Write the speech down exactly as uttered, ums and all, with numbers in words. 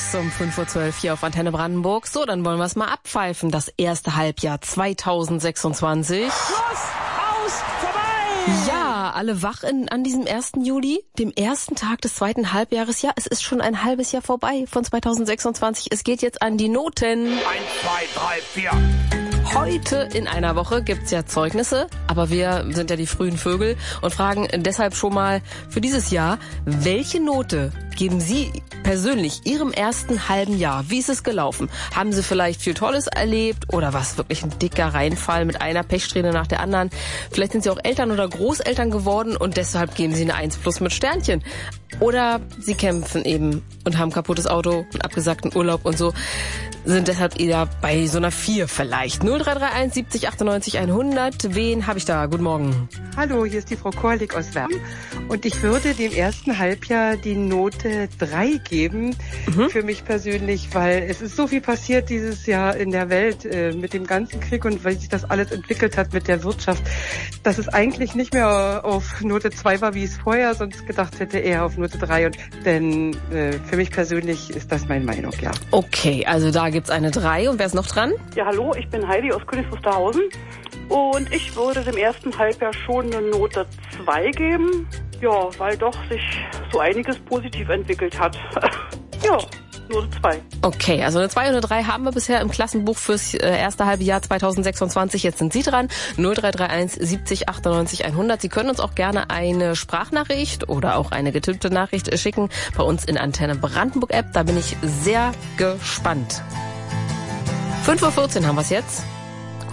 Kurz um fünf Uhr zwölf hier auf Antenne Brandenburg. So, dann wollen wir es mal abpfeifen. Das erste Halbjahr zweitausendsechsundzwanzig. Schluss, aus, vorbei! Ja, alle wach in, an diesem ersten Juli, dem ersten Tag des zweiten Halbjahres. Ja, es ist schon ein halbes Jahr vorbei von zweitausendsechsundzwanzig. Es geht jetzt an die Noten. Eins, zwei, drei, vier. Heute in einer Woche gibt's ja Zeugnisse, aber wir sind ja die frühen Vögel und fragen deshalb schon mal für dieses Jahr, welche Note geben Sie persönlich Ihrem ersten halben Jahr? Wie ist es gelaufen? Haben Sie vielleicht viel Tolles erlebt oder was wirklich ein dicker Reinfall mit einer Pechsträhne nach der anderen? Vielleicht sind Sie auch Eltern oder Großeltern geworden und deshalb geben Sie eine eins plus mit Sternchen. Oder Sie kämpfen eben und haben kaputtes Auto, einen abgesagten Urlaub und so, sind deshalb eher bei so einer vier vielleicht. null drei drei eins siebzig achtundneunzig hundert. Wen habe ich da? Guten Morgen. Hallo, hier ist die Frau Korlik aus Werben und ich würde dem ersten Halbjahr die Note drei geben, mhm. für mich persönlich, weil es ist so viel passiert dieses Jahr in der Welt äh, mit dem ganzen Krieg und weil sich das alles entwickelt hat mit der Wirtschaft, dass es eigentlich nicht mehr auf Note zwei war, wie es vorher sonst gedacht hätte, eher auf Note drei. Und denn äh, für mich persönlich ist das meine Meinung, ja. Okay, also da gibt's eine drei. Und wer ist noch dran? Ja, hallo, ich bin Heidi aus Königs Wusterhausen und ich würde dem ersten Halbjahr schon eine Note zwei geben. Ja, weil doch sich so einiges positiv entwickelt hat. Ja, Note zwei. Okay, also eine zwei und eine drei haben wir bisher im Klassenbuch fürs erste halbe Jahr zweitausendsechsundzwanzig. Jetzt sind Sie dran. null drei drei eins siebzig achtundneunzig hundert. Sie können uns auch gerne eine Sprachnachricht oder auch eine getippte Nachricht schicken bei uns in Antenne Brandenburg App. Da bin ich sehr gespannt. fünf Uhr vierzehn haben wir es jetzt.